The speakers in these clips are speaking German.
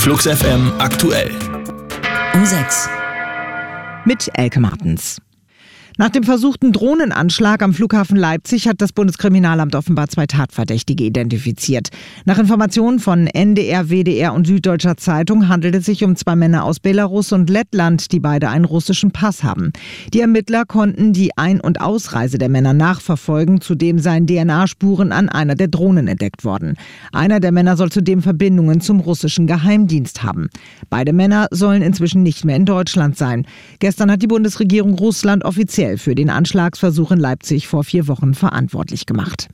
Flux FM aktuell. Um 6. Mit Elke Martens. Nach dem versuchten Drohnenanschlag am Flughafen Leipzig hat das Bundeskriminalamt offenbar 2 Tatverdächtige identifiziert. Nach Informationen von NDR, WDR und Süddeutscher Zeitung handelt es sich um 2 Männer aus Belarus und Lettland, die beide einen russischen Pass haben. Die Ermittler konnten die Ein- und Ausreise der Männer nachverfolgen. Zudem seien DNA-Spuren an einer der Drohnen entdeckt worden. Einer der Männer soll zudem Verbindungen zum russischen Geheimdienst haben. Beide Männer sollen inzwischen nicht mehr in Deutschland sein. Gestern hat die Bundesregierung Russland offiziell für den Anschlagsversuch in Leipzig vor 4 Wochen verantwortlich gemacht.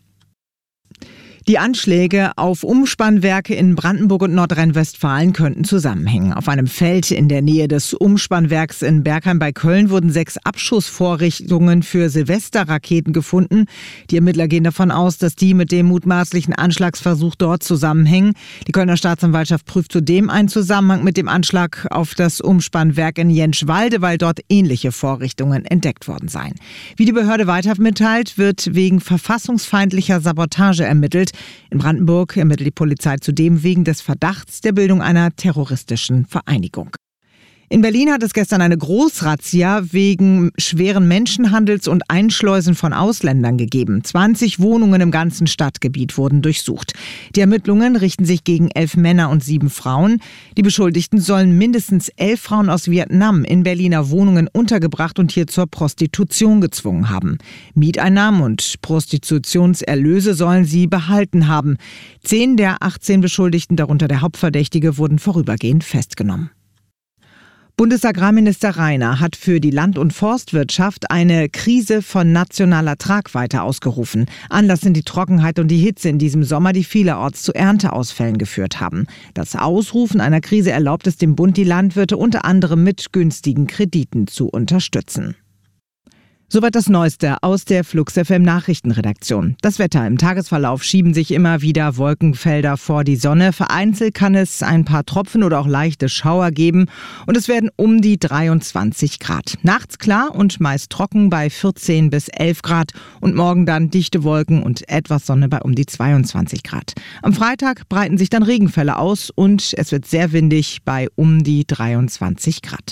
Die Anschläge auf Umspannwerke in Brandenburg und Nordrhein-Westfalen könnten zusammenhängen. Auf einem Feld in der Nähe des Umspannwerks in Bergheim bei Köln wurden 6 Abschussvorrichtungen für Silvesterraketen gefunden. Die Ermittler gehen davon aus, dass die mit dem mutmaßlichen Anschlagsversuch dort zusammenhängen. Die Kölner Staatsanwaltschaft prüft zudem einen Zusammenhang mit dem Anschlag auf das Umspannwerk in Jentschwalde, weil dort ähnliche Vorrichtungen entdeckt worden seien. Wie die Behörde weiter mitteilt, wird wegen verfassungsfeindlicher Sabotage ermittelt. In Brandenburg ermittelt die Polizei zudem wegen des Verdachts der Bildung einer terroristischen Vereinigung. In Berlin hat es gestern eine Großrazzia wegen schweren Menschenhandels und Einschleusen von Ausländern gegeben. 20 Wohnungen im ganzen Stadtgebiet wurden durchsucht. Die Ermittlungen richten sich gegen 11 Männer und 7 Frauen. Die Beschuldigten sollen mindestens 11 Frauen aus Vietnam in Berliner Wohnungen untergebracht und hier zur Prostitution gezwungen haben. Mieteinnahmen und Prostitutionserlöse sollen sie behalten haben. 10 der 18 Beschuldigten, darunter der Hauptverdächtige, wurden vorübergehend festgenommen. Bundesagrarminister Reiner hat für die Land- und Forstwirtschaft eine Krise von nationaler Tragweite ausgerufen. Anlass sind die Trockenheit und die Hitze in diesem Sommer, die vielerorts zu Ernteausfällen geführt haben. Das Ausrufen einer Krise erlaubt es dem Bund, die Landwirte unter anderem mit günstigen Krediten zu unterstützen. Soweit das Neueste aus der Flux FM Nachrichtenredaktion. Das Wetter: Im Tagesverlauf schieben sich immer wieder Wolkenfelder vor die Sonne. Vereinzelt kann es ein paar Tropfen oder auch leichte Schauer geben und es werden um die 23 Grad. Nachts klar und meist trocken bei 14 bis 11 Grad und morgen dann dichte Wolken und etwas Sonne bei um die 22 Grad. Am Freitag breiten sich dann Regenfälle aus und es wird sehr windig bei um die 23 Grad.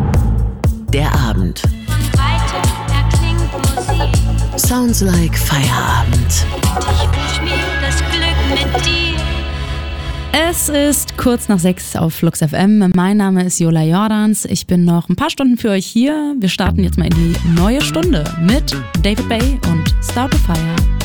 Der Abend. Sounds like Feierabend. Ich wünsch mir das Glück mit dir. Es ist kurz nach 6 auf Flux FM. Mein Name ist Jola Jordans. Ich bin noch ein paar Stunden für euch hier. Wir starten jetzt mal in die neue Stunde mit David Bay und Start a Fire.